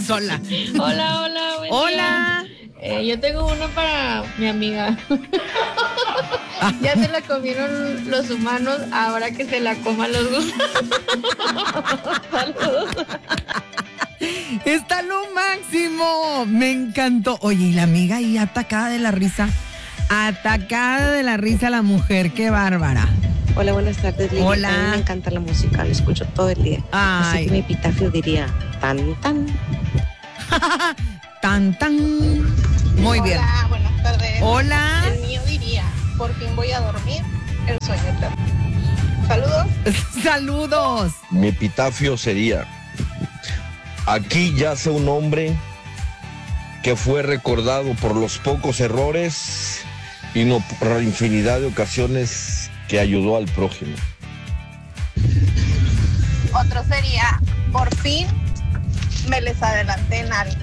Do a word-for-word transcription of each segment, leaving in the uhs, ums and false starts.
sola. Hola, hola, buen Hola. día. Eh, yo tengo uno para mi amiga. Ya se la comieron los humanos, ahora que se la coman los gusanos. Saludos. Está lo máximo. Me encantó. Oye, y la amiga ahí atacada de la risa. Atacada de la risa la mujer. Qué bárbara. Hola, buenas tardes, Lili. Hola. A mí me encanta la música, la escucho todo el día. Ay. Así que mi epitafio diría, tan, tan. Tan, tan. Muy bien. Hola, buenas tardes. Hola. El mío diría, por fin voy a dormir, el sueño eterno. Saludos. Saludos. Mi epitafio sería: aquí yace un hombre que fue recordado por los pocos errores y no por la infinidad de ocasiones que ayudó al prójimo. Otro sería, por fin me les adelanté en algo.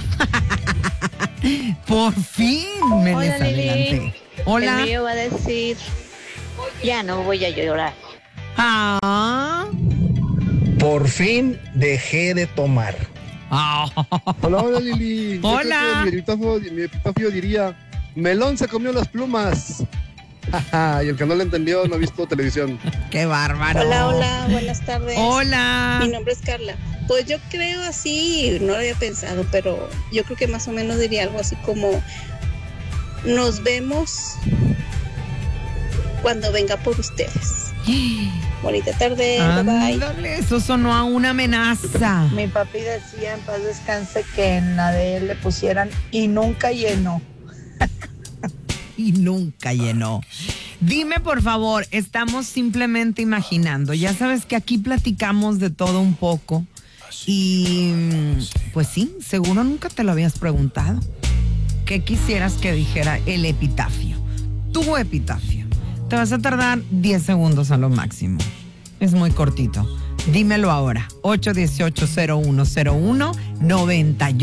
Por fin me Hola, les adelanté. Lili. Hola. El mío va a decir, ya no voy a llorar. Ah. Por fin dejé de tomar. Ah. Hola, hola Lili. Yo Hola. creo que Mi epitafio, mi epitafio diría, melón se comió las plumas. Y el que no le entendió no ha visto televisión. Qué bárbaro. Hola, hola, buenas tardes. Hola. Mi nombre es Carla. Pues yo creo así, no lo había pensado, pero yo creo que más o menos diría algo así como, nos vemos cuando venga por ustedes. Bonita tarde, bye bye. Ándale, eso sonó a una amenaza. Mi papi decía en paz descanse que en la de él le pusieran y nunca llenó. Y nunca llenó. Dime, por favor, estamos simplemente imaginando. Ya sabes que aquí platicamos de todo un poco. Y pues sí, seguro nunca te lo habías preguntado. ¿Qué quisieras que dijera el epitafio? Tu epitafio. Te vas a tardar diez segundos a lo máximo. Es muy cortito. Dímelo ahora. ocho uno ocho, cero uno cero uno, nueve